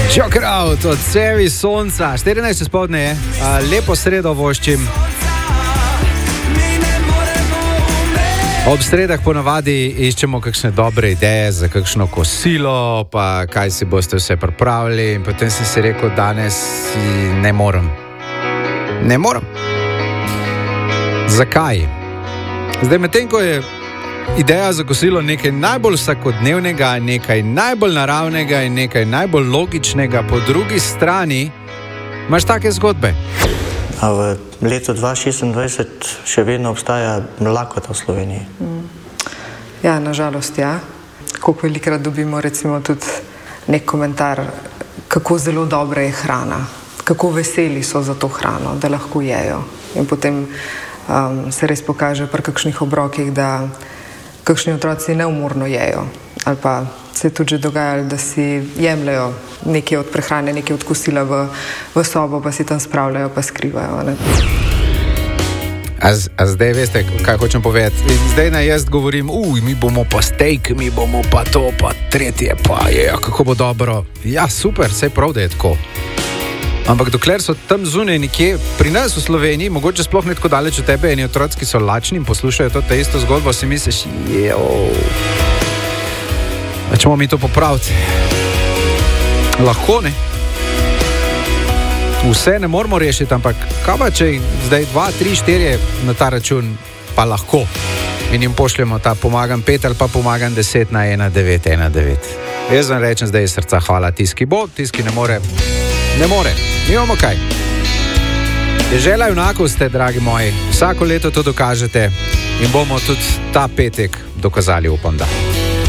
Joker Out od Cevi Sonca, 14 spodne je, lepo sredo voščim. Ob sredah ponavadi iščemo kakšne dobre ideje za kakšno kosilo, pa kaj si boste vse pripravili in potem sem si rekel, danes ne morem. Ne morem. Zakaj? Zdaj, medtem ko je ideja za kosilo nekaj najbolj vsakodnevnega, nekaj najbolj naravnega in nekaj najbolj logičnega, po drugi strani imaš take zgodbe. A v letu 2026 še vedno obstaja lakota v Sloveniji? Ja, nažalost, ja. Koliko velikrat dobimo recimo tudi nek komentar, kako zelo dobra je hrana, kako veseli so za to hrano, da lahko jejo. In potem se res pokaže pri kakšnih obrokih, da kakšni otroci neumorno jejo. Ali pa se je tudi že dogajalo, da si jemljajo nekaj od prehrane, nekaj od kosila v sobo, pa si tam spravljajo, pa skrivajo. Ne? A zdaj veste, kaj hočem povedati? Zdaj naj jaz govorim, mi bomo pa steak, mi bomo pa to, pa tretje, pa je, kako bo dobro. Ja, super, saj prav, da je tako. Ampak dokler so tam zunaj nekje, pri nas v Sloveniji, mogoče sploh ne tako daleč od tebe, eni otroci, ki so lačni in poslušajo to isto zgodbo, si misliš, da ćemo mi to popraviti. Lahko, ne? Vse ne moramo rešiti, ampak kaj pa, če zdaj 2, 3, 4 na ta račun pa lahko in jim pošljemo ta pomagam 5 ali pa pomagam 10 na 1919. Jaz vam rečem zdaj iz srca hvala, tiski bo, tiski ne more. Ne more, mi imamo kaj. Dežela junakov ste, dragi moji, vsako leto to dokažete in bomo tudi ta petek dokazali, upam da.